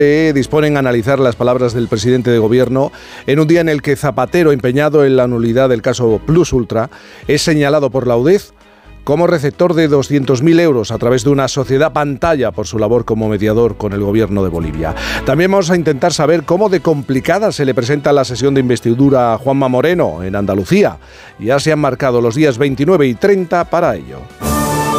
disponen a analizar las palabras del presidente de gobierno en un día en el que Zapatero, empeñado en la nulidad del caso Plus Ultra, es señalado por la UDEF como receptor de 200.000 euros a través de una sociedad pantalla por su labor como mediador con el gobierno de Bolivia. También vamos a intentar saber cómo de complicada se le presenta la sesión de investidura a Juanma Moreno en Andalucía. Ya se han marcado los días 29 y 30 para ello.